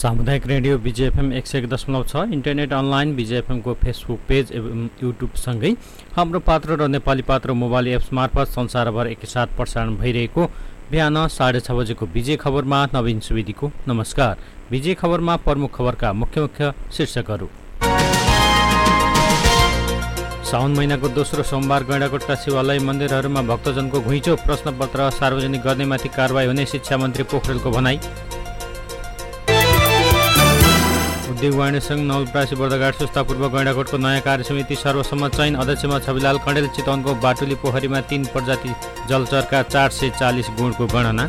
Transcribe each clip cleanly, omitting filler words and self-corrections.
सामुदायिक radio BJFM 101.6 internet online BJFM को Facebook page एवं युट्युबसँगै हाम्रो पात्र र नेपाली पात्र मोबाइल एप्स मार्फत संसारभर एकैसाथ प्रसारण भइरहेको बिहान 6:30 बजेको विजय खबरमा नवीन सुवेदीको नमस्कार। विजय खबरमा प्रमुख खबरका मुख्य शीर्षकहरू। साउन महिनाको दोस्रो सोमबार गैंडाकोटका शिवालय मन्दिरहरूमा भक्तजनको घुइँचो, प्रश्नपत्र सार्वजनिक गर्नेमाथि कारबाही हुने शिक्षा मन्त्री पोखरेलको भनाई। उद्योग वाणिज्य संघ नवलपरासी बर्दघाट सुस्तापूर्व गैंडाकोटको नयाँ कार्यसमिति सर्वसम्मत चयन। अध्यक्षमा छविलाल कण्डेल। चितवनको बाटुली पोखरीमा 3 प्रजाति जलचरका 440 गुणको गणना।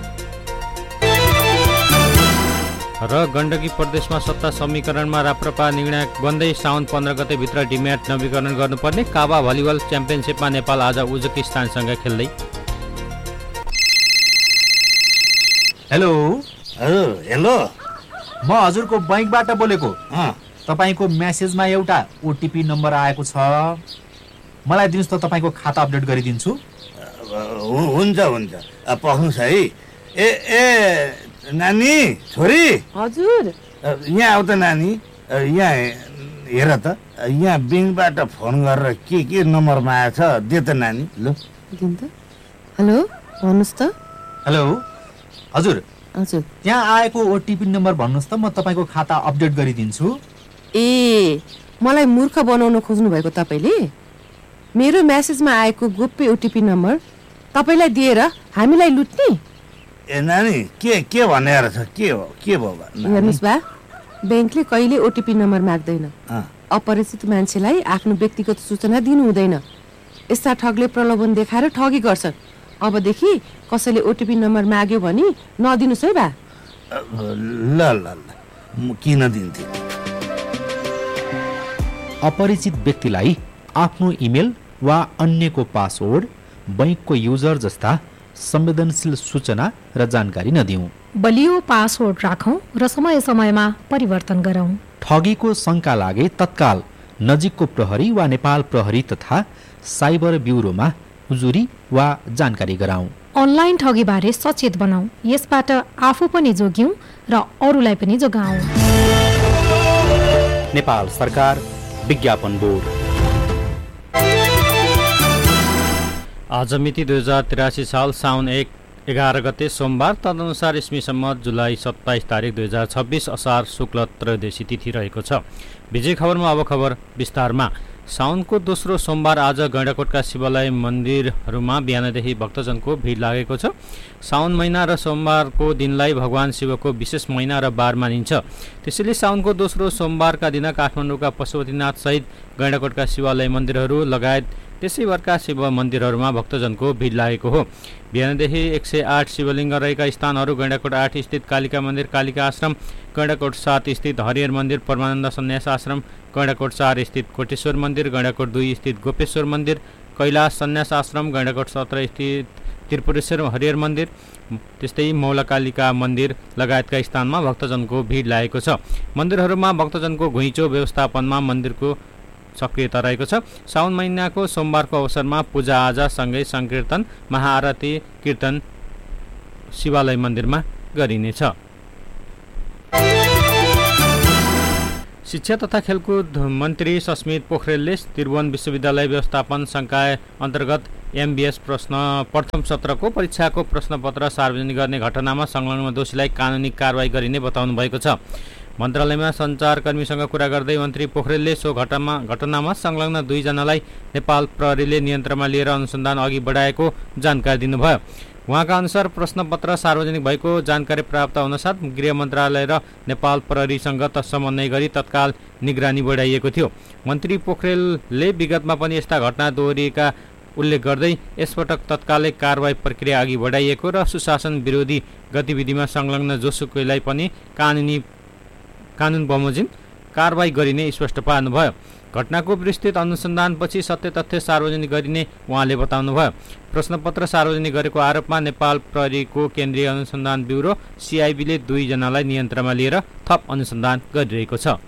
र गण्डकी प्रदेशमा सत्ता समीकरणमा राप्रपा निर्णायक बन्दै साउन 15 गते भित्र डिम्याट नवीकरण गर्नुपर्ने। काबा भलिबल च्याम्पियनसिपमा नेपाल आज उज्बेकिस्तानसँग खेल्दै। हेलो हेलो म हजुरको बैंकबाट बोलेको। तपाईको मेसेजमा एउटा ओटिपी नम्बर आएको छ, मलाई दिनुस् त, तपाईको खाता अपडेट गरिदिन्छु। हुन्छ पख्नुस् है। ए नानी, छोरी, हजुर यहाँ आऊ त नानी। यहाँ हेर त, यहाँ ब्याङ्कबाट फोन गरेर के नम्बरमा आएछ, दे त नानी। ल हेलो भन्नुहोस् त। हेलो हजुर, हजुर त्यहाँ आएको ओटिपी नम्बर भन्नुहोस् त, म तपाईँको खाता अपडेट गरिदिन्छु। ए मलाई मूर्ख बनाउन खोज्नु भएको तपाईँले? मेरो मेसेजमा आएको गोप्य ओटिपी नम्बर तपाईँलाई दिएर हामीलाई लुट्ने? ए नानी, के भन्ने रहेछ? के भयो? हेर्नुहोस् बा, ब्याङ्कले कहिले ओटिपी नम्बर माग्दैन। अपरिचित मान्छेलाई आफ्नो व्यक्तिगत सूचना दिनु हुँदैन। यस्ता ठगले प्रलोभन देखाएर ठगी गर्छन्। अबदेखि कसैले ओटिपी नम्बर माग्यो भने नदिनुस् है बा। ल किन दिन्थे? अपरिचित व्यक्तिलाई आफ्नो इमेल वा अन्यको पासवर्ड, बैंकको युजर जस्ता संवेदनशील सूचना र जानकारी नदिऊ। बलियो पासवर्ड राखौं र समय समयमा परिवर्तन गरौं। ठगीको शंका लागे तत्काल नजिकको प्रहरी वा नेपाल प्रहरी तथा साइबर ब्युरोमा उजुरी वा जानकारी गराउँ। अनलाइन ठगीबारे सचेत बनाऊ। यसबाट आफू पनि जोग्यौं र अरूलाई पनि जोगाऊ। नेपाल सरकार विज्ञापन बोर्ड। आज मिति 2083 साल साउन 11 गते सोमबार, तदनुसार इस्वी सम्मत जुलाई 27 तारिक 2026 असार शुक्ल त्रयोदशी तिथि रहेको छ। विजय खबरमा अब खबर विस्तारमा। साउनको दोस्रो सोमबार आज गैंडाकोटका शिवालय मन्दिरहरूमा बिहानदेखि भक्तजनको भिड लागेको छ। साउन महिना र सोमबारको दिनलाई भगवान शिवको विशेष महिना र बार मानिन्छ। त्यसैले साउनको दोस्रो सोमबारका दिन काठमाडौँका पशुपतिनाथ सहित गैंडाकोटका शिवालय मन्दिरहरू लगायत त्यसैभरका शिव मन्दिरहरूमा भक्तजनको भिड लागेको हो। बिहानदेखि 108 शिवलिङ्ग रहेका स्थानहरू गैंडाकोट 8 स्थित कालिका मन्दिर, कालिका आश्रम, गैंडाकोट 7 स्थित हरिहर मन्दिर, परमानन्द सन्यास आश्रम, गैंडाकोट 4 स्थित कोटेश्वर मन्दिर, गैंडाकोट 2 स्थित गोपेश्वर मन्दिर, कैलाश सन्यास आश्रम, गैंडाकोट 17 स्थित त्रिपुरेश्वर हरिहर मन्दिर, त्यस्तै मौलाकालिका मन्दिर लगायतका स्थानमा भक्तजनको भिड लागेको छ। मन्दिरहरूमा भक्तजनको घुइँचो व्यवस्थापनमा मन्दिरको सक्रियता रहेको छ। साउन महिनाको सोमबारको अवसरमा पूजाआजा सँगै संकीर्तन, महाआरती, कीर्तन शिवालय मन्दिरमा गरिनेछ। शिक्षा तथा खेलकुद मन्त्री सस्मित पोखरेलले त्रिभुवन विश्वविद्यालय व्यवस्थापन संकाय अन्तर्गत MBS प्रथम सत्रको परीक्षाको प्रश्नपत्र सार्वजनिक गर्ने घटनामा संलग्न दोषीलाई कानुनी कारबाही गरिने बताउनु भएको छ। मन्त्रालयमा सञ्चारकर्मीसँग कुरा गर्दै मन्त्री पोखरेलले सो घटनामा संलग्न 2 जनालाई नेपाल प्रहरीले नियन्त्रणमा लिएर अनुसन्धान अघि बढाएको जानकारी दिनुभयो। उहाँका अनुसार प्रश्नपत्र सार्वजनिक भएको जानकारी प्राप्त हुनसाथ गृह मन्त्रालय र नेपाल प्रहरीसँग समन्वय गरी तत्काल निगरानी बढाइएको थियो। मन्त्री पोखरेलले विगतमा पनि यस्ता घटना दोहोरिएका उल्लेख गर्दै यसपटक तत्कालै कारबाही प्रक्रिया अघि बढाइएको र सुशासन विरोधी गतिविधिमा संलग्न जोसुकैलाई पनि कानुन बमोजिम कारबाही गरिने स्पष्ट पार्नुभयो। घटनाको विस्तृत अनुसन्धानपछि सत्य तथ्य सार्वजनिक गरिने उहाँले बताउनुभयो। प्रश्नपत्र सार्वजनिक गरेको आरोपमा नेपाल प्रहरीको केन्द्रीय अनुसन्धान ब्युरो CIB ले 2 जनालाई नियन्त्रणमा लिएर थप अनुसन्धान गरिरहेको छ।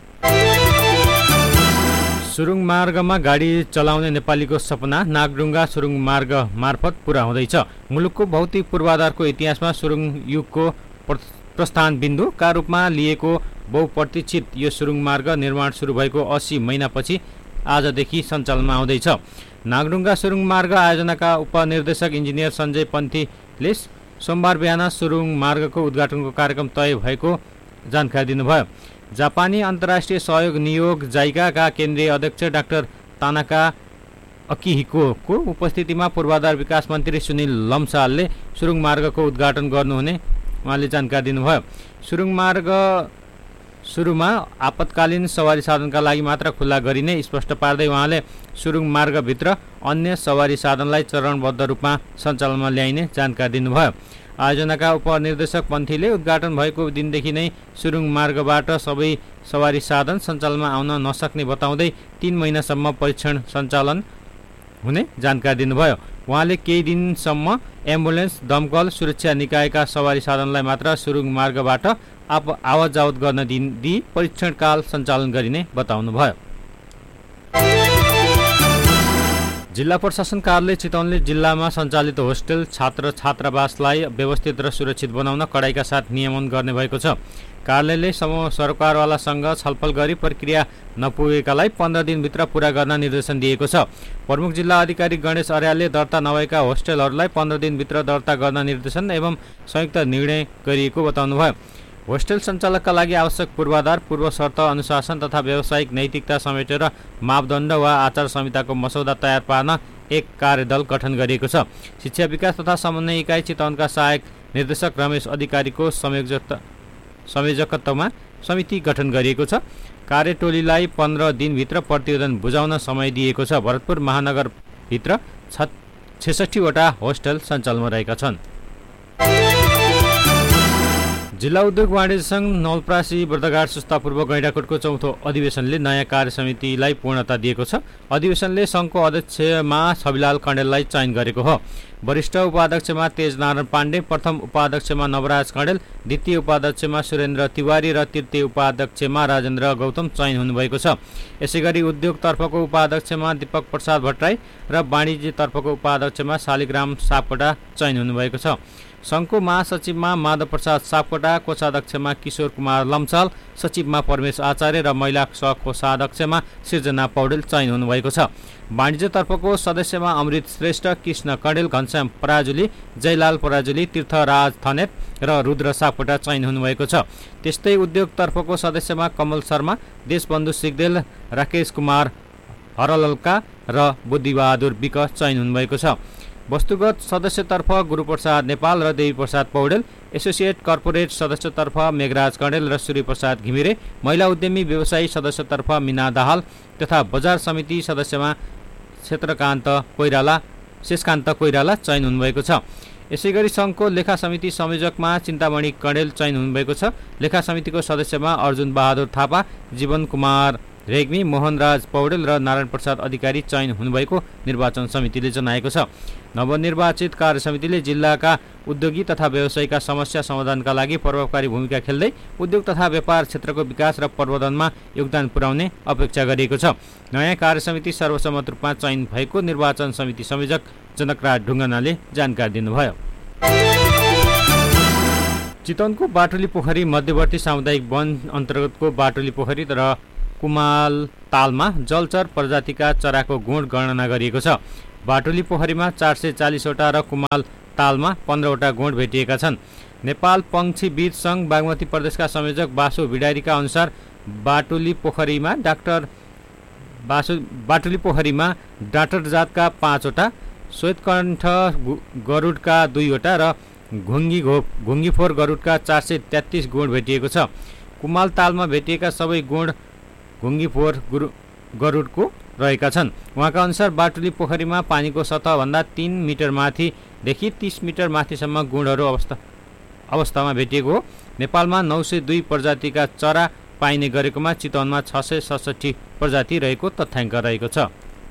सुरुङ मार्गमा गाडी चलाउने नेपालीको सपना नागडुङ्गा सुरुङ मार्ग मार्फत पूरा हुँदैछ। मुलुकको भौतिक पूर्वाधारको इतिहासमा सुरुङ युगको प्रस्थान बिन्दुका रूपमा लिएको बहुप्रतीक्षित यो सुरुङ मार्ग निर्माण सुरु भएको 80 महिनापछि आजदेखि सञ्चालनमा आउँदैछ। नागढुङ्गा सुरुङ मार्ग आयोजनाका उपनिर्देशक इन्जिनियर सञ्जय पन्थीले सोमबार बिहान सुरुङ मार्गको उद्घाटनको कार्यक्रम तय भएको जानकारी दिनुभयो। जापानी अन्तर्राष्ट्रिय सहयोग नियोग जाइकाका केन्द्रीय अध्यक्ष डाक्टर तानाका अकिहिकोको उपस्थितिमा पूर्वाधार विकास मन्त्री सुनिल लम्सालले सुरुङ मार्गको उद्घाटन गर्नुहुने उहाँले जानकारी दिनुभयो। सुरुङ मार्ग सुरुमा आपतकालीन सवारी साधनका लागि मात्र खुल्ला गरिने स्पष्ट पार्दै उहाँले सुरुङ मार्गभित्र अन्य सवारी साधनलाई चरणबद्ध रूपमा सञ्चालनमा ल्याइने जानकारी दिनुभयो। आयोजनाका उपनिर्देशक पन्थीले उद्घाटन भएको दिनदेखि नै सुरुङ मार्गबाट सबै सवारी साधन सञ्चालनमा आउन नसक्ने बताउँदै 3 महिनासम्म परीक्षण सञ्चालन हुने जानकारी दिनुभयो। उहाँले केही दिनसम्म एम्बुलेन्स, दमकल, सुरक्षा निकायका सवारी साधनलाई मात्र सुरुङ मार्गबाट आवत जावत गर्न दिई परीक्षणकाल सञ्चालन गरिने बताउनुभयो। जिल्ला प्रशासन कार्यालय चितवनले जिल्लामा सञ्चालित होस्टेल छात्र छात्रावासलाई व्यवस्थित र सुरक्षित बनाउन कडाइका साथ नियमन गर्ने भएको छ। कार्यालयले समूह सरकारवालासँग छलफल गरी प्रक्रिया नपुगेकालाई 15 दिनभित्र पूरा गर्न निर्देशन दिएको छ। प्रमुख जिल्ला अधिकारी गणेश अर्यालले दर्ता नभएका होस्टेलहरूलाई 15 दिनभित्र दर्ता गर्न निर्देशन एवं संयुक्त निर्णय गरिएको बताउनुभयो। होस्टेल सञ्चालकका लागि आवश्यक पूर्वाधार, पूर्व शर्त, अनुशासन तथा व्यावसायिक नैतिकता समेटेर मापदण्ड वा आचार संहिताको मसौदा तयार पार्न एक कार्यदल गठन गरिएको छ। शिक्षा विकास तथा समन्वय इकाइ चितवनका सहायक निर्देशक रमेश अधिकारीको संयोजकत्वमा समिति गठन गरिएको छ। कार्यटोलीलाई 15 दिनभित्र प्रतिवेदन बुझाउन समय दिएको छ। भरतपुर महानगरभित्र 66 वटा होस्टेल सञ्चालनमा रहेका छन्। जिल्ला उद्योग वाणिज्य सङ्घ नवलपरासी बर्दघाट सुस्तापूर्व गैंडाकोटको चौथो अधिवेशनले नयाँ कार्य समितिलाई पूर्णता दिएको छ। अधिवेशनले सङ्घको अध्यक्षमा छविलाल कण्डेललाई चयन गरेको हो। वरिष्ठ उपाध्यक्षमा तेजनारायण पाण्डे, प्रथम उपाध्यक्षमा नवराज कण्डेल, द्वितीय उपाध्यक्षमा सुरेन्द्र तिवारी र तृतीय उपाध्यक्षमा राजेन्द्र गौतम चयन हुनुभएको छ। यसैगरी उद्योगतर्फको उपाध्यक्षमा दीपक प्रसाद भट्टराई र वाणिज्यतर्फको उपाध्यक्षमा शालिग्राम सापकोटा चयन हुनुभएको छ। सङ्घको महासचिवमा माधव प्रसाद सापकोटा, कोषाध्यक्षमा किशोर कुमार लम्साल, सचिवमा परमेश आचार्य र महिला सहकोषाध्यक्षमा सृजना पौडेल चयन हुनुभएको छ। वाणिज्यतर्फको सदस्यमा अमृत श्रेष्ठ, कृष्ण कण्डेल, घनश्याम पराजुली, जयलाल पराजुली, तीर्थराज थनेत र रुद्र सापकोटा चयन हुनुभएको छ। त्यस्तै उद्योगतर्फको सदस्यमा कमल शर्मा, देशबन्धु सिगदेल, राकेश कुमार हरलल्का र बुद्धिबहादुर विक चयन हुनुभएको छ। वस्तुगत सदस्यतर्फ गुरुप्रसाद नेपाल र देवी प्रसाद पौडेल, एसोसिएट कर्पोरेट सदस्यतर्फ मेघराज कण्डेल र सूर्यप्रसाद घिमिरे, महिला उद्यमी व्यवसायी सदस्यतर्फ मिना दाहाल तथा बजार समिति सदस्यमा शेषकान्त कोइराला चयन हुनुभएको छ। यसैगरी सङ्घको लेखा समिति संयोजकमा चिन्तामणि कण्डेल चयन हुनुभएको छ। लेखा समितिको सदस्यमा अर्जुन बहादुर थापा, जीवन कुमार रेग्मी, मोहनराज पौडेल र नारायण प्रसाद अधिकारी चयन हुनुभएको निर्वाचन समितिले जनाएको छ। नवनिर्वाचित कार्य समितिले जिल्लाका उद्योगी तथा व्यवसायीका समस्या समाधानका लागि प्रभावकारी भूमिका खेल्दै उद्योग तथा व्यापार क्षेत्रको विकास र प्रवर्धनमा योगदान पुर्याउने अपेक्षा गरिएको छ। नयाँ कार्य समिति सर्वसम्मत रूपमा चयन भएको निर्वाचन समिति संयोजक जनकराज ढुङ्गानाले जानकारी दिनुभयो। चितवनको बाटुली पोखरी मध्यवर्ती सामुदायिक वन अन्तर्गतको बाटुली पोखरी र कुमाल तालमा जलचर प्रजातिका चराको गुण गणना गरिएको छ। बाटुली पोखरीमा 440 वटा र कुमाल तालमा 15 वटा गुण भेटिएका छन्। नेपाल पंक्षीविद सङ्घ बागमती प्रदेशका संयोजक बासु भिडारीका अनुसार बाटुली पोखरीमा डाँटर जातका 5 वटा, श्वेतकण्ठ गरुडका 2 वटा र घुङ्गीफोर गरुडका 433 गुण भेटिएको छ। कुमाल तालमा भेटिएका सबै गुण घुङ्गीफोर गरुडको रहेका छन्। उहाँका अनुसार बाटुली पोखरीमा पानीको सतहभन्दा 3 मिटर माथिदेखि 30 मिटर माथिसम्म गुणहरू अवस्थामा भेटिएको हो। नेपालमा 902 प्रजातिका चरा पाइने गरेकोमा चितवनमा 667 प्रजाति रहेको तथ्याङ्क रहेको छ।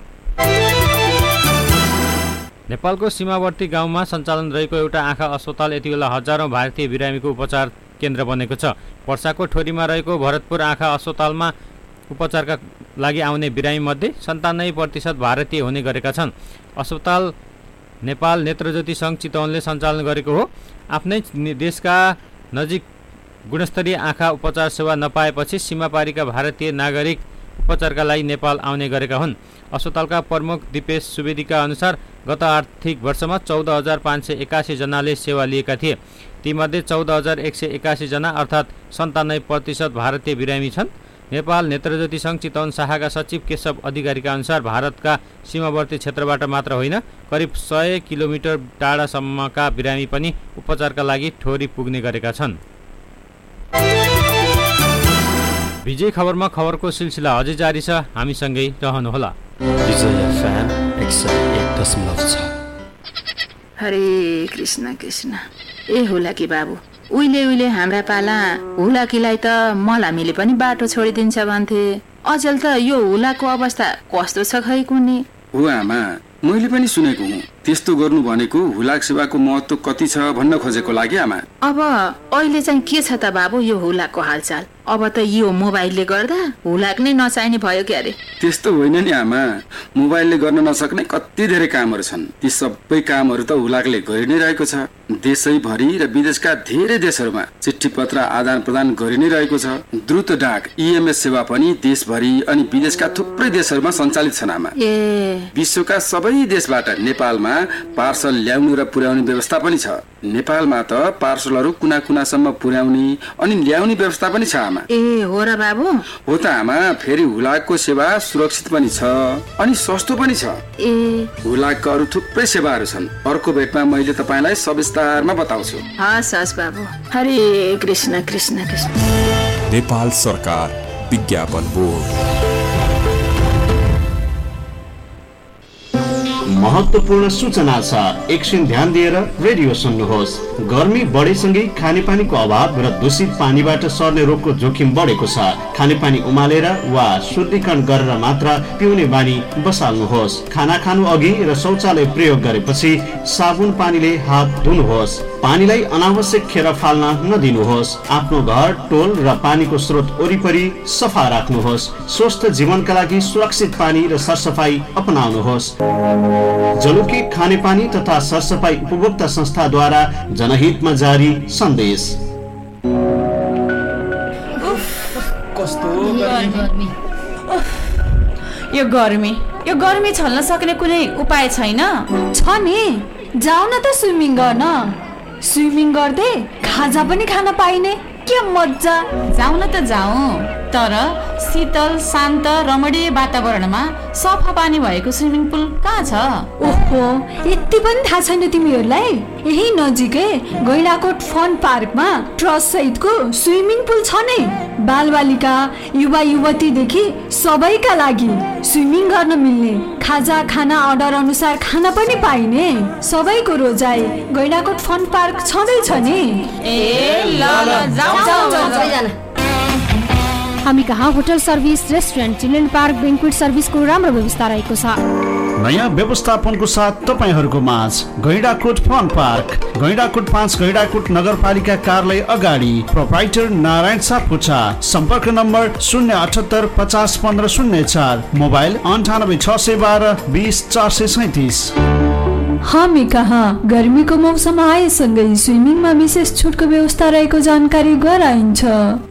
नेपालको सीमावर्ती गाउँमा सञ्चालन रहेको एउटा आँखा अस्पताल यतिबेला हजारौं भारतीय बिरामीको उपचार केन्द्र बनेको छ। पर्साको ठोरीमा रहेको भरतपुर आँखा अस्पतालमा उपचारका लागि आउने बिरामी मध्ये 97% भारतीय हुने गरेका छन्। अस्पताल नेपाल नेत्रज्योति सङ्घ चितवनले सञ्चालन गरेको हो। आफ्नै देशका नजिक गुणस्तरीय आँखा उपचार सेवा नपाएपछि सीमापारीका भारतीय नागरिक उपचारका लागि नेपाल आउने गरेका हुन्। अस्पतालका प्रमुख दिपेश सुवेदीका अनुसार गत आर्थिक वर्षमा 14,581 जनाले सेवा लिएका थिए। तीमध्ये 14,181 जना अर्थात् 97% भारतीय बिरामी छन्। नेपाल नेत्रज्योति सङ्घ चितवन शाखाका सचिव केशव अधिकारीका अनुसार भारतका सीमावर्ती क्षेत्रबाट मात्र होइन, करिब 100 किलोमिटर टाढासम्मका बिरामी पनि उपचारका लागि ठोरी पुग्ने गरेका छन्। विजय खबरमा खबरको सिलसिला अझै जारी छ, हामीसँगै रहनुहोला। हरे कृष्ण कृष्ण। ए हुलाकी बाबु, उहिले हाम्रा पाला हुलाकीलाई त मलामीले पनि बाटो छोडिदिन्छ भन्थे। अचेल त यो हुलाको अवस्था कस्तो छ खै कुनी? हो आमा, मैले पनि सुनेको हुँ। त्यस्तो गर्नु भनेको हुलाक सेवाको महत्व कति छ भन्न खोजेको लागि आमा। अब अहिले चाहिँ के छ त बाबु यो हुलाकको हालचाल? अब त यो मोबाइलले गर्दा हुलाक नै नचाहिने भयो क्यारे? त्यस्तो होइन नि आमा, मोबाइलले गर्न नसक्ने कति धेरै कामहरू छन्। ती सबै कामहरू त हुलाकले गरि नै रहेको छ। देशैभरि र विदेशका धेरै देशहरूमा चिठी पत्र आदान प्रदान गरि नै रहेको छ। द्रुत डाक EMS सेवा पनि देशभरि अनि विदेशका थुप्रै देशहरूमा सञ्चालित छन् आमा। विश्वका सबै देशबाट नेपालमा पार्सल ल्याउनु र पुर्याउने व्यवस्था पनि छ। नेपालमा त पार्सलहरू कुना कुनासम्म पुर्याउने अनि ल्याउने व्यवस्था पनि छ आमा। ए हो र बाबु? हो त आमा, फेरि हुलाकको सेवा सुरक्षित पनि छ अनि सस्तो पनि छ। हुलाकका अरू थुप्रै सेवाहरू छन्। अर्को भेटमा मैले तपाईलाई सविस्तारमा बताउँछु। हस् बाबु। हरे कृष्ण कृष्ण कृष्ण। नेपाल सरकार विज्ञापन बोर्ड। महत्त्वपूर्ण सूचना छ, एकछिन ध्यान दिएर रेडियो सुन्नुहोस्। गर्मी बढेसँगै खानेपानीको अभाव र दूषित पानीबाट सर्ने रोगको जोखिम बढेको छ। खानेपानी उमालेर वा शुद्धिकरण गरेर मात्र पिउने बानी बसाल्नुहोस्। खाना खानु अघि र शौचालय प्रयोग गरेपछि साबुन पानीले हात धुनुहोस्। पानीलाई अनावश्यक खेर फाल्न नदिनुहोस्। आफ्नो घर, टोल र पानीको स्रोत वरिपरि सफा राख्नुहोस्। स्वस्थ जीवनका लागि सुरक्षित पानी र सरसफाई अपनाउनुहोस्। जलुकी खानेपानी तथा सरसफाई उपभोक्ता संस्थाद्वारा जनहितमा जारी सन्देश। यो गर्मी छल्न सक्ने कुनै उपाय छैन? छ नि, जाऊ न त स्विमिङ गर्न। स्विमिङ गर्दै खाजा पनि खान पाइने, के मजा। जाऊ न त जाऊ, तर शीतल शान्त रमणीय वातावरणमा सफा पानी भएको स्विमिङ पुल कहाँ छ? ओहो, यति पनि थाहा छैन तिमीहरूलाई? यही नजिकै गैंडाकोट फन पार्कमा ट्रस्ट सहितको स्विमिङ पुल छ नै। बालबालिका, युवा युवतीदेखि सबैका लागि स्विमिङ गर्न मिल्ने, खाजा खाना अर्डर अनुसार खाना पनि पाइने, सबैको रोजाइ गैंडाकोट फन पार्क छँदैछ नि। हामी कहाँ hotel service, restaurant, children park, बेन्क्वेट सर्भिसको राम्रो व्यवस्था रहेको छ। नयाँ व्यवस्थापनको साथ तपाईँहरूको माझ गैंडाकोट फन पार्क, गैंडाकोट 5, गैंडाकोट नगरपालिका कार्यालय अगाडि, प्रोप्राइटर नारायण सापकोटा। सम्पर्क नम्बर 078 50 15 04, मोबाइल 98 612 20 437। हामी कहाँ गर्मीको मौसम आएसँगै स्विमिङमा विशेष छुटको व्यवस्था रहेको जानकारी गराइन्छ।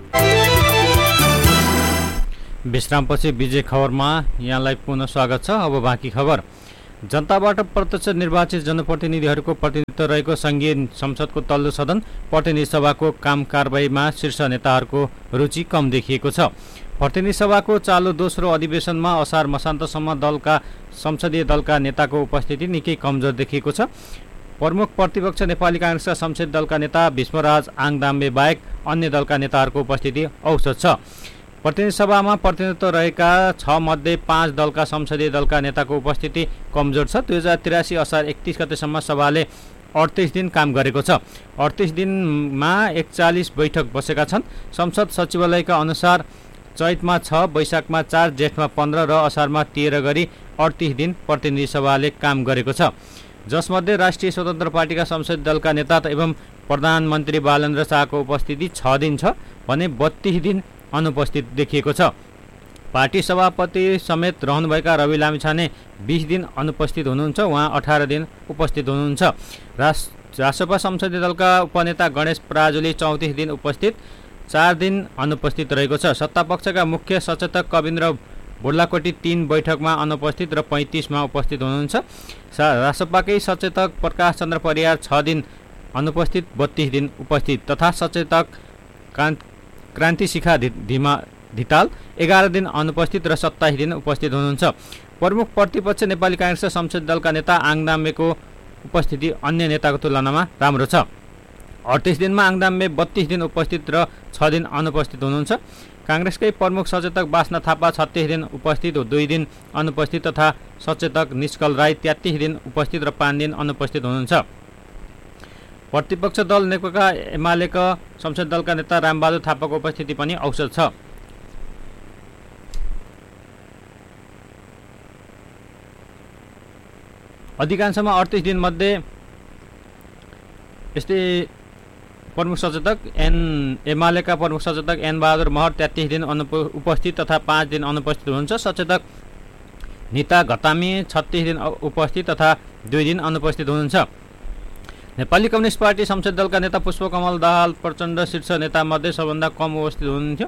विश्रामपछि विजय खबरमा यहाँलाई पुनः स्वागत छ। अब बाँकी खबर। जनताबाट प्रत्यक्ष निर्वाचित जनप्रतिनिधिहरूको प्रतिनिधित्व रहेको सङ्घीय संसदको तल्लो सदन प्रतिनिधि सभाको काम कारबाहीमा शीर्ष नेताहरूको रुचि कम देखिएको छ। प्रतिनिधि सभाको चालु दोस्रो अधिवेशनमा असार मसान्तसम्म संसदीय दलका नेताको उपस्थिति निकै कमजोर देखिएको छ। प्रमुख प्रतिपक्ष नेपाली काङ्ग्रेसका संसदीय दलका नेता भीष्मराज आङदाम्बे बाहेक अन्य दलका नेताहरूको उपस्थिति औसत छ। प्रतिनिधि सभामा प्रतिनिधित्व रहेका 6 मध्ये 5 दलका संसदीय दलका नेताको उपस्थिति कमजोर छ। 2083 असार 31 गतेसम्म सभाले 38 दिन काम गरेको छ। 38 दिनमा 41 बैठक बसेका छन्। संसद सचिवालयका अनुसार चैतमा 6, वैशाखमा 4, जेठमा 15 र असारमा 13 गरी 38 दिन प्रतिनिधि सभाले काम गरेको छ। जसमध्ये राष्ट्रिय स्वतन्त्र पार्टीका संसदीय दलका नेता एवं प्रधानमन्त्री बालेन्द्र शाहको उपस्थिति 6 दिन छ भने 32 दिन अनुपस्थित देखिएको छ। पार्टी सभापति समेत रहनुभएका रवि लामिछाने 20 दिन अनुपस्थित हुनुहुन्छ। उहाँ 18 दिन उपस्थित हुनुहुन्छ। रासपा संसदीय दलका उपनेता गणेश पराजुली 34 दिन उपस्थित, 4 दिन अनुपस्थित रहेको छ। सत्तापक्षका मुख्य सचेतक कविन्द्र बोर्लाकोटी 3 बैठकमा अनुपस्थित र 35 मा उपस्थित हुनुहुन्छ। रासपाकै सचेतक प्रकाश चन्द्र परियार 6 दिन अनुपस्थित, 32 दिन उपस्थित तथा सचेतक क्रान्ति शिखा धिताल 11 दिन अनुपस्थित र 27 दिन उपस्थित हुनुहुन्छ। प्रमुख प्रतिपक्ष नेपाली काङ्ग्रेसका संसदीय दलका नेता आङदाम्बेको उपस्थिति अन्य नेताको तुलनामा राम्रो छ। 38 दिनमा आङदाम्बे 32 दिन उपस्थित र 6 दिन अनुपस्थित हुनुहुन्छ। काङ्ग्रेसकै प्रमुख सचेतक बासना थापा 36 दिन उपस्थित, 2 दिन अनुपस्थित तथा सचेतक निष्कल राई 33 दिन उपस्थित र 5 दिन अनुपस्थित हुनुहुन्छ। प्रतिपक्ष दल नेकपा एमालेका संसदीय दलका नेता रामबहादुर थापाको उपस्थिति पनि औसत छ। अधिकांशमा 38 दिनमध्ये यस्तै प्रमुख सचेतक एमालेका प्रमुख सचेतक एन बहादुर महर 33 दिन उपस्थित तथा 5 दिन अनुपस्थित हुनुहुन्छ। सचेतक निता घतामी 36 दिन उपस्थित तथा 2 दिन अनुपस्थित हुनुहुन्छ। नेपाली कम्युनिस्ट पार्टी संसदीय दलका नेता पुष्पकमल दाहाल प्रचण्ड शीर्ष नेतामध्ये सबभन्दा कम उपस्थित हुनुहुन्छ।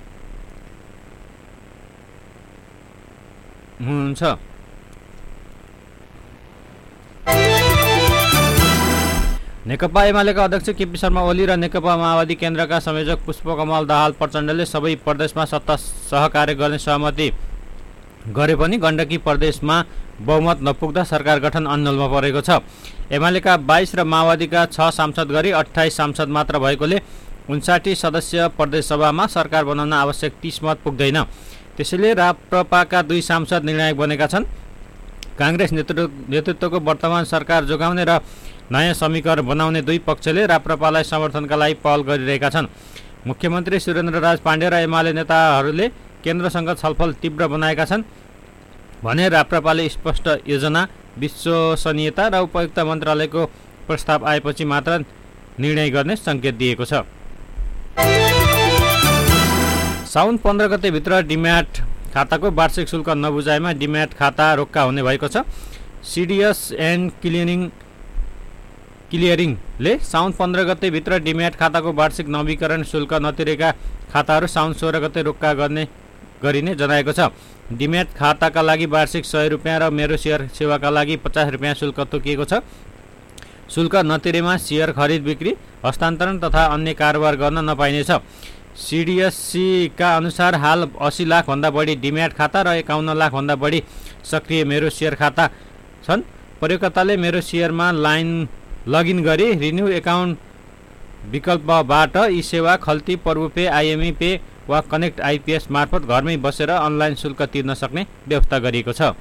नेकपा एमालेका अध्यक्ष केपी शर्मा ओली र नेकपा माओवादी केन्द्रका संयोजक पुष्पकमल दाहाल प्रचण्डले सबै प्रदेशमा सत्ता सहकार्य गर्ने सहमति गरे पनि गण्डकी प्रदेशमा बहुमत नपुग्दा सरकार गठन अन्यलमा परेको छ। एमालेका 22 र माओवादीका 6 सांसद गरी 28 सांसद मात्र भएकोले 59 सदस्य प्रदेशसभामा सरकार बनाउन आवश्यक 30 मत पुग्दैन। त्यसैले राप्रपाका 2 सांसद निर्णायक बनेका छन्। काङ्ग्रेस नेतृत्वको वर्तमान सरकार जोगाउने र नयाँ समीकरण बनाउने 2 पक्षले राप्रपालाई समर्थनका लागि पहल गरिरहेका छन्। मुख्यमन्त्री सुरेन्द्रराज पाण्डे र एमाले नेताहरूले केन्द्रसँग छलफल तीव्र बनाएका छन् भने राप्रपाले स्पष्ट योजना, विश्वसनीयता र उपयुक्त मन्त्रालयको प्रस्ताव आएपछि मात्र निर्णय गर्ने सङ्केत दिएको छ। साउन 15 गतेभित्र डिम्याट खाताको वार्षिक शुल्क नबुझाएमा डिम्याट खाता रोक्का हुने भएको छ। सिडिएस एन्ड क्लियरिङले साउन 15 गतेभित्र डिम्याट खाताको वार्षिक नवीकरण शुल्क नतिरेका खाताहरू साउन 16 गते रोक्का गरिने जनाएको छ। डिम्याट खाताका लागि वार्षिक 100 रुपियाँ र मेरो सेयर सेवाका लागि 50 रुपियाँ शुल्क तोकिएको छ। शुल्क नतिरेमा सेयर खरिद बिक्री, हस्तान्तरण तथा अन्य कारोबार गर्न नपाइनेछ। सिडिएससीका अनुसार हाल 80 लाखभन्दा बढी डिम्याट खाता र 51 लाखभन्दा बढी सक्रिय मेरो सेयर खाता छन्। प्रयोगकर्ताले मेरो सेयरमा लगइन गरी रिन्यू एकाउन्ट विकल्पबाट यी सेवा खल्ती, पर्वपे, आइएमई पे वा कनेक्ट आइपिएस मार्फत घरमै बसेर अनलाइन शुल्क तिर्न सक्ने व्यवस्था गरिएको छ।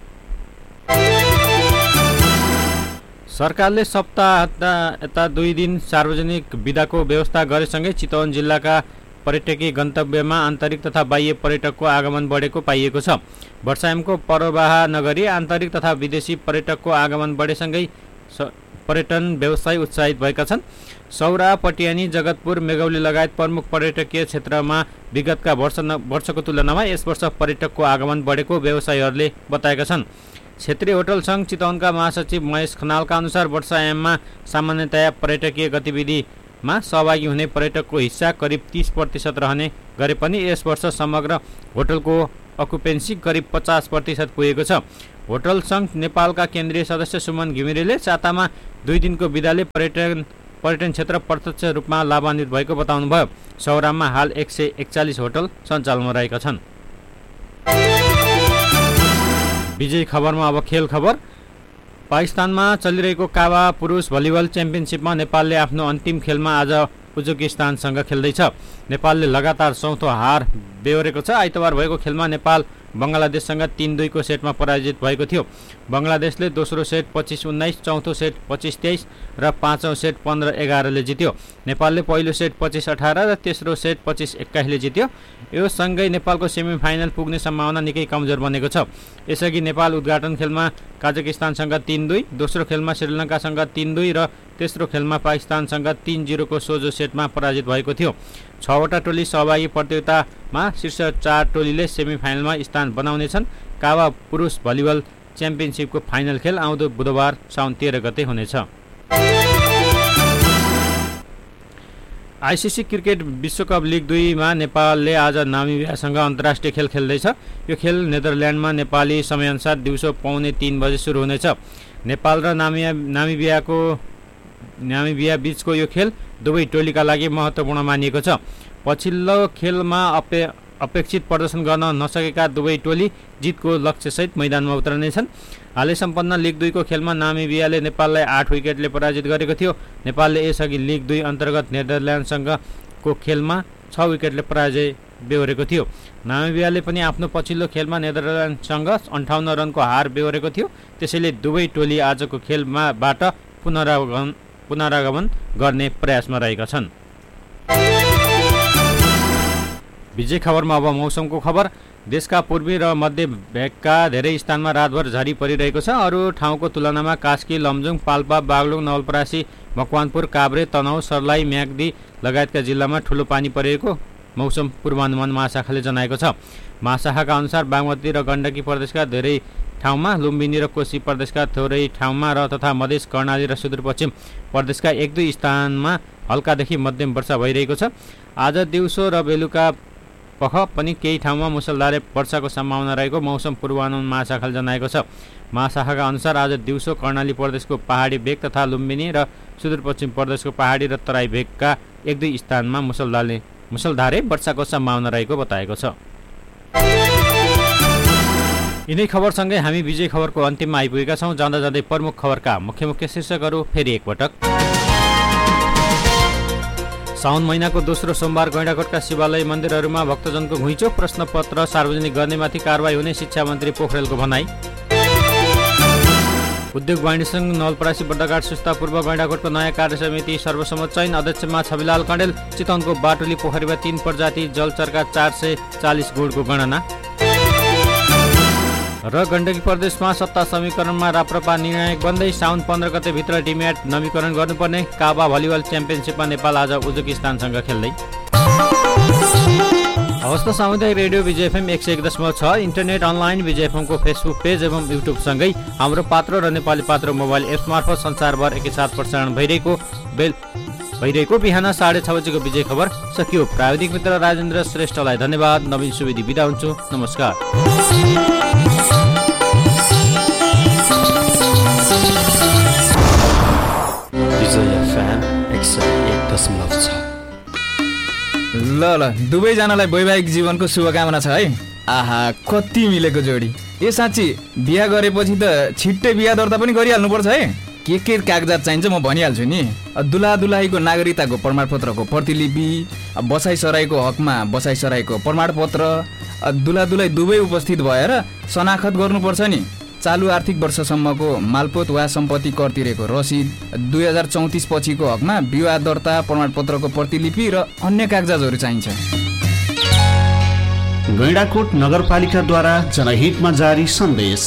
सरकारले सप्ताहता 2 दिन सार्वजनिक बिदाको व्यवस्था गरेसँगै चितवन जिल्लाका पर्यटकीय गन्तव्यमा आन्तरिक तथा बाह्य पर्यटकको आगमन बढेको पाइएको छ। वर्षायामको प्रवाह नगरी आन्तरिक तथा विदेशी पर्यटकको आगमन बढेसँगै पर्यटन व्यवसाय उत्साहित भएका छन्। सौरा, पटियानी, जगतपुर, मेघौली लगायत प्रमुख पर्यटकीय क्षेत्रमा विगतका वर्षको तुलनामा यस वर्ष पर्यटकको आगमन बढेको व्यवसायीहरूले बताएका छन्। क्षेत्रीय होटल सङ्घ चितवनका महासचिव महेश खनालका अनुसार वर्षायाममा सामान्यतया पर्यटकीय गतिविधिमा सहभागी हुने पर्यटकको हिस्सा करिब 30% रहने गरे पनि यस वर्ष समग्र होटलको अकुपेन्सी करिब 50% पुगेको छ। होटल सङ्घ नेपालका केन्द्रीय सदस्य सुमन घिमिरेले सातामा 2 दिनको बिदाले पर्यटन क्षेत्र प्रत्यक्ष रूपमा लाभान्वित भएको बताउनुभयो। सौरामा हाल 141 होटल सञ्चालनमा रहेका छन्। विजयी खबरमा अब खेल खबर। पाकिस्तानमा चलिरहेको काबा पुरुष भलिबल च्याम्पियनसिपमा नेपालले आफ्नो अन्तिम खेलमा आज उज्बेकिस्तानसँग खेल्दैछ। नेपालले लगातार 4औं हार बेहोरेको छ। आइतबार भएको खेलमा नेपाल बङ्गलादेशसँग 3-2 को सेटमा पराजित भएको थियो। बङ्गलादेशले दोस्रो सेट 25-19, चौथो सेट 25-23 र 5औं सेट 15-11 ले जित्यो। नेपालले पहिलो सेट 25-18 र तेस्रो सेट 25-21 ले जित्यो। यो सँगै नेपालको सेमिफाइनल पुग्ने सम्भावना निकै कमजोर बनेको छ। यसअघि नेपाल उद्घाटन खेलमा काजाकिस्तानसँग 3-2, दोस्रो खेलमा श्रीलङ्कासँग 3-2 र तेस्रो खेलमा पाकिस्तानसँग 3-0 को सोझो सेटमा पराजित भएको थियो। 6वटा टोली सहभागी प्रतियोगितामा शीर्ष 4 टोलीले सेमिफाइनलमा स्थान बनाउनेछन्। काबा पुरुष भलिबल च्याम्पियनसिपको फाइनल खेल आउँदो बुधबार साउन 13 गते हुनेछ। आइसिसी क्रिकेट विश्वकप लिग 2 मा नेपालले आज नामिबियासँग अन्तर्राष्ट्रिय खेल खेल्दैछ। यो खेल नेदरल्यान्डमा नेपाली समयअनुसार दिउँसो 2:45 बजे सुरु हुनेछ। नेपाल र नामिबिया बीचको यो खेल दुवै टोलीका लागि महत्त्वपूर्ण मानिएको छ। पछिल्लो खेलमा अपेक्षित प्रदर्शन गर्न नसकेका दुवै टोली जितको लक्ष्यसहित मैदानमा उत्रनेछन्। हालै सम्पन्न लिग 2 को खेलमा नामिबियाले नेपाललाई 8 विकेटले पराजित गरेको थियो। नेपालले यसअघि लिग 2 अन्तर्गत नेदरल्यान्डसँगको खेलमा 6 विकेटले पराजय बेहोरेको थियो। नामिबियाले पनि आफ्नो पछिल्लो खेलमा नेदरल्यान्डसँग 58 रनको हार बेहोरेको थियो। त्यसैले दुवै टोली आजको खेलबाट पुनरागमन गर्ने प्रयासमा रहेका छन्। विजय खबरमा अब मौसमको खबर। देशका पूर्वी र मध्य भेगका धेरै स्थानमा रातभर झरी परिरहेको छ। अरू ठाउँको तुलनामा कास्की, लमजुङ, पाल्पा, बागलुङ, नवलपरासी, मकवानपुर, काभ्रे, तनहुँ, सर्लाही, म्याग्दी लगायतका जिल्लामा ठूलो पानी परेको मौसम पूर्वानुमान महाशाखाले जनाएको छ। महाशाखाका अनुसार बागमती र गण्डकी प्रदेशका धेरै ठाउँमा, लुम्बिनी र कोशी प्रदेशका थोरै ठाउँमा र तथा मधेस, कर्णाली र सुदूरपश्चिम प्रदेशका 1-2 स्थानमा हल्कादेखि मध्यम वर्षा भइरहेको छ। आज दिउँसो र बेलुका पख पनि केही ठाउँमा मुसलधारे वर्षाको सम्भावना रहेको मौसम पूर्वानुमान महाशाखाले जनाएको छ। महाशाखाका अनुसार आज दिउँसो कर्णाली प्रदेशको पहाडी भेग तथा लुम्बिनी र सुदूरपश्चिम प्रदेशको पहाडी र तराई भेगका 1-2 स्थानमा मुसलधारे वर्षाको सम्भावना रहेको बताएको छ। यिनै खबरसँगै हामी विजय खबरको अन्तिममा आइपुगेका छौँ। जाँदा जाँदै प्रमुख खबरका मुख्य शीर्षकहरू फेरि एकपटक। साउन महिनाको दोस्रो सोमबार गैंडाकोटका शिवालय मन्दिरहरूमा भक्तजनको घुइँचो, प्रश्नपत्र सार्वजनिक गर्नेमाथि कारवाही हुने शिक्षा मन्त्री पोखरेलको भनाई। उद्योग वाणिज्य संघ नवलपरासी बड्डाघाट सुस्ता पूर्व गैंडाकोटको नयाँ कार्य समिति सर्वसम्मत चयन। अध्यक्षमा छविलाल कण्डेल। चितवनको बाटुली पोखरीमा 3 प्रजाति जलचरका 440 गुणको गणना। र गण्डकी प्रदेशमा सत्ता समीकरणमा राप्रपा निर्णायक बन्दै। साउन 15 गते भित्र टिम्याट नवीकरण गर्नुपर्ने। काबा भलिबल च्याम्पियनसिपमा नेपाल आज उज्बेकिस्तानसँग खेल्दै। अवस्था सामुदायिक रेडियो विजय एफएम 101.6, इन्टरनेट अनलाइन विजय एफएमको फेसबुक पेज एवं युट्युबसँगै हाम्रो पात्र र नेपाली पात्र मोबाइल एप्स मार्फत संसारभर एकैसाथ प्रसारण भइरहेको बिहान 6:30 बजेको विजय खबर सकियो। प्राविधिक मित्र राजेन्द्र श्रेष्ठलाई धन्यवाद। नवीन सुवेदी बिदा हुन्छु। नमस्कार। ल दुवैजनालाई वैवाहिक जीवनको शुभकामना छ है। आहा कति मिलेको जोडी। ए साँच्ची बिहा गरेपछि त छिट्टै बिहा दर्ता पनि गरिहाल्नुपर्छ है। के कागजात चाहिन्छ म भनिहाल्छु नि। दुला दुलाहीको नागरिकताको प्रमाणपत्रको प्रतिलिपि, बसाइसराईको हकमा बसाइसराईको प्रमाणपत्र, दुला दुलाई दुवै उपस्थित भएर शनाखत गर्नुपर्छ नि। चालु आर्थिक वर्षसम्मको मालपोत वा सम्पत्ति कर तिरेको रसिद, 2034 पछिको हकमा विवाह दर्ता प्रमाणपत्रको प्रतिलिपि र अन्य कागजातहरू चाहिन्छ। गैंडाकोट नगरपालिकाद्वारा जनहितमा जारी सन्देश।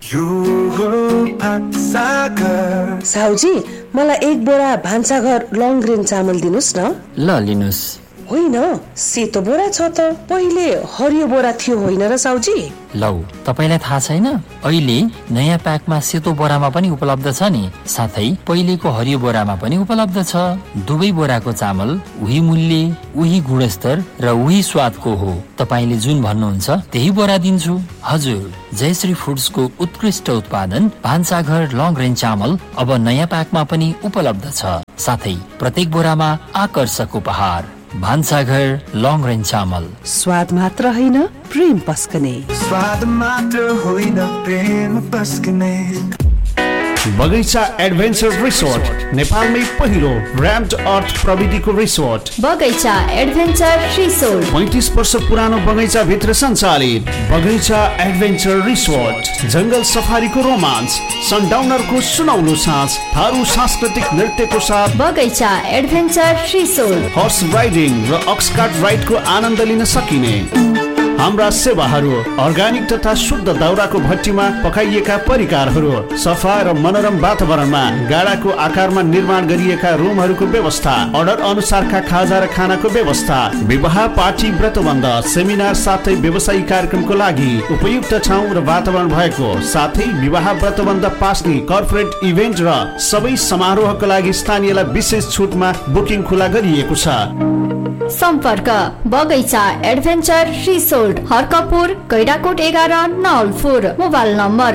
साउजी मलाई 1 बोरा भान्साघर लङ ग्रेन चामल दिनुस् न। ल लिनुस्। होइन सेतो बोरा छ त, पहिले हरियो बोरा थियो होइन र साउजी? लौ तपाईलाई थाहा छैन, अहिले नयाँ प्याकमा सेतो बोरामा पनि उपलब्ध छ नि, साथै पहिलेको हरियो बोरामा पनि उपलब्ध छ। दुवै बोराको चामल उही मूल्य, उही गुणस्तर र उही स्वादको हो। तपाईले जुन भन्नुहुन्छ त्यही बोरा दिन्छु। हजुर, जयश्री फुड्सको उत्कृष्ट उत्पादन भान्साघर लङ रेन्ज चामल अब नयाँ प्याकमा पनि उपलब्ध छ, साथै प्रत्येक बोरामा आकर्षक उपहार। भान्साघर लङ रेन्ज चामल, स्वाद मात्र होइन प्रेम पस्कने। स्वाद मात्र होइन प्रेम पस्कने। बगैँचा एडभेन्चर रिसोर्ट, नेपालमै पहिलो र्याम्ड अर्थ प्रविधिको रिसोर्ट। बगैँचा एडभेन्चर रिसोर्ट 35 वर्ष पुरानो बगैँचा भित्र सञ्चालित बगैँचा एडभेन्चर रिसोर्ट। जंगल सफारीको रोमान्स, सनडाउनरको सुनौलो साँझ, थारू सांस्कृतिक नृत्यको साथ बगैँचा एडभेन्चर रिसोर्ट। हर्स राइडिङ र अक्सकार्ट राइडको आनन्द लिन सकिने हाम्रा सेवाहरू अर्ग्यानिक तथा शुद्ध दाउराको भट्टीमा पकाइएका परिकारहरू, सफा र मनोरम वातावरणमा गाडाको आकारमा निर्माण गरिएका रुमहरूको व्यवस्था, अर्डर अनुसारका खाजा र खानाको व्यवस्था, विवाह पार्टी व्रतबन्ध सेमिनार साथै व्यवसायिक कार्यक्रमको लागि उपयुक्त ठाउँ र वातावरण भएको साथै विवाह व्रतबन्ध पास्ने कर्पोरेट इभेन्ट र सबै समारोहको लागि स्थानीयलाई विशेष छुटमा बुकिङ खुला गरिएको छ। सम्पर्क बगैँचा adventure resort, Harkapur, Gaindakot 11 Nawalpur. Mobile number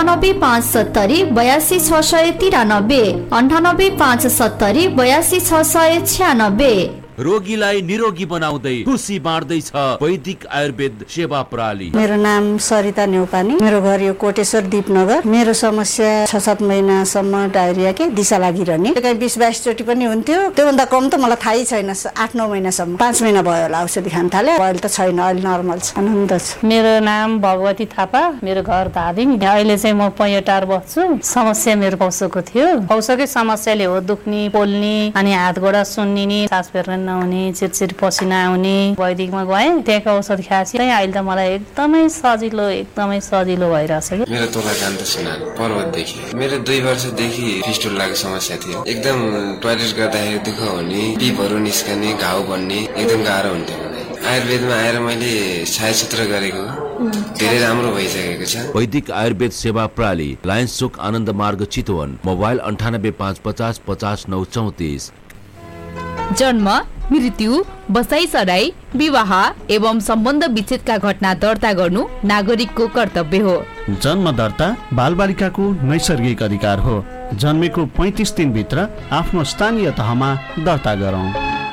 9857 82693, 9857 82696। रोगीलाई निरोगी बनाउँदै खुसी बाँड्दैछ वैदिक आयुर्वेद सेवा प्रणाली। मेरो नाम सरिता नेउपानी, मेरो घर यो कोटेश्वर दीपनगर। मेरो समस्या 6-7 महिनासम्म डायरिया के दिशा लागिरहने, कहीँ 20-22 चोटि पनि हुन्थ्यो। त्योभन्दा कम त मलाई थाहै छैन। 8-9 महिनासम्म, 5 महिना भयो होला औषधि खान थाले। अहिले त छैन, अहिले नर्मल छ, आनन्द छ। मेरो नाम भगवती थापा, मेरो घर धादिङ। अहिले चाहिँ म पैयोटार बस्छु। समस्या मेरो पौसोको थियो। पौसोकै समस्याले हो दुख्ने, पोल्ने, अनि हात गोडा सुन्निने, सास फेर्न नहुने, चिरचिर पसिना आउने। वैदिकमा गएँ, त्यहाँको औषध खाएपछि अहिले त मलाई एकदमै सजिलो भइरहेछ। मेरो तोला कान्त सुनार पर्वतदेखि। मेरो 2 वर्षदेखि फिस्टुलाको समस्या थियो। एकदम टोयलेट गर्दाखेरि दुःख हुने, पिपहरू निस्कने, घाउ बन्ने, एकदम गाह्रो हुन्थ्यो। आयुर्वेदमा आएर मैले छायासूत्र गरेको धेरै राम्रो भइसकेको छ। वैदिक आयुर्वेद सेवा प्रणाली, लायन्स चोक आनन्द मार्ग चितवन। मोबाइल 9855 50 934। जन्म, मृत्यु, बसाइसराई, विवाह एवं सम्बन्ध विच्छेदका घटना दर्ता गर्नु नागरिकको कर्तव्य हो। जन्म दर्ता बालबालिकाको नैसर्गिक अधिकार हो। जन्मेको 35 दिनभित्र आफ्नो स्थानीय तहमा दर्ता गरौँ।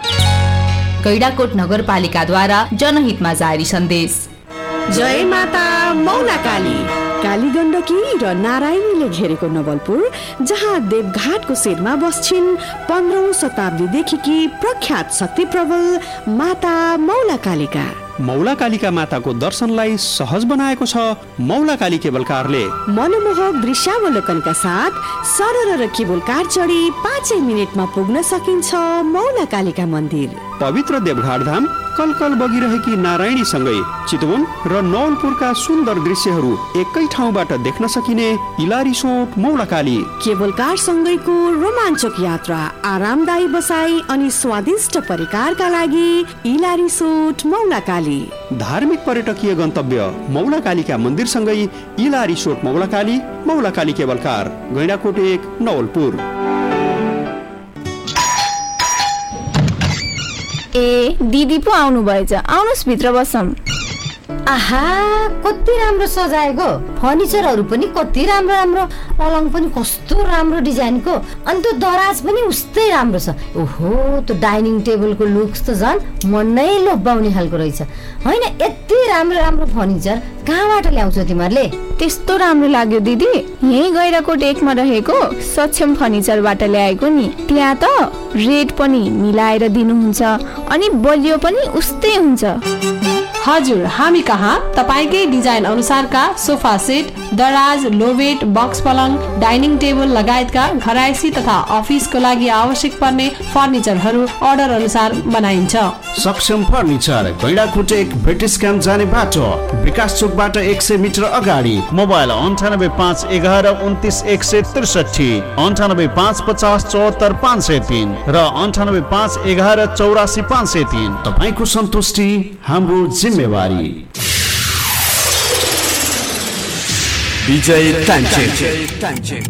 गैडाकोट नगरपालिकाद्वारा जनहितमा जारी सन्देश। जय माता मौलाकाली। काली गण्डकी र नारायणीले घेरेको नवलपुर, जहाँ देवघाटको शिरमा बस्छिन् 15औं शताब्दीदेखि प्रख्यात शक्ति प्रबल माता मौलाकालिका। मौलाकालिका माताको दर्शनलाई सहज बनाएको छ मौलाकाली केबल कारले। मनमोहक दृश्यावलोकनका साथ सरल र केबल कार चढी 5 मिनेटमा पुग्न सकिन्छ मौलाकालिका मन्दिर। पवित्र देवघाट धाम कलकल बगिरहेकी नारायणी सँगै चितवन र नवलपुरका सुन्दर दृश्यहरू एकै ठाउँबाट देख्न सकिने इलारिसोट मौलाकाली। केबल कार सँगैको रोमाञ्चक यात्रा, आरामदायी बसाई अनि स्वादिष्ट परिकारका लागि इलारिसोट मौलाकाली। धार्मिक पर्यटकीय गन्तव्य मौलाकालीका मन्दिर सँगै इलारिसोट मौलाकाली, मौलाकाली केबल कार, गैंडाकोट 1 नवलपुर। ए दिदी पो आउनु भएछ, आउनुस् भित्र बसौँ। आहा, कति राम्रो सजाएको, फर्निचरहरू पनि कति राम्रो, पलङ पनि कस्तो राम्रो डिजाइनको, अनि त्यो दराज पनि उस्तै राम्रो छ। ओहो, त्यो डाइनिङ टेबलको लुक्स त झन् मनै लोभ्याउने खालको रहेछ। होइन, यति राम्रो फर्निचर कहाँबाट ल्याउँछौ तिमीहरूले? त्यस्तो राम्रो लाग्यो दिदी, यही गैडाकोट 1 मा रहेको सक्षम फर्निचरबाट ल्याएको नि। त्यहाँ त रेट पनि मिलाएर दिनुहुन्छ अनि बलियो पनि उस्तै हुन्छ। हजुर, हामी कहाँ तपाईकै डिजाइन अनुसारका सोफा सेट, दराज, लोबेट, बक्स पलङ, डाइनिङ टेबल लगायतका घरायसी तथा अफिसको लागि आवश्यक पर्ने फर्निचरहरू अर्डर अनुसार बनाइन्छ। सक्षम फर्निचर, गैंडाकोट 1 ब्रिटिश क्याम्प जाने बाटो, विकास चोकबाट 100 मिटर अगाडि। मोबाइल 9851 11 29 163, 9855 74 503 र 9855 11 84 503। तपाईको सन्तुष्टि हाम्रो जिम्मेवारी। विजय टाइम।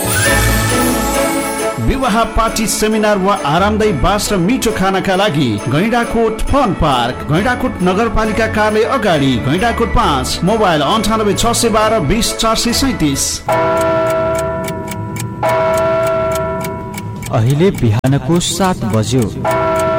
विवाह पार्टी सेमिनार वा आरामदायी बास र मिठो खानाका लागि गैंडाकोट फन पार्क, गैंडाकोट नगरपालिका कार्यालय अगाडि, गैंडाकोट 5। मोबाइल 98 612 20 437। अहिले बिहानको 7 बज्यो।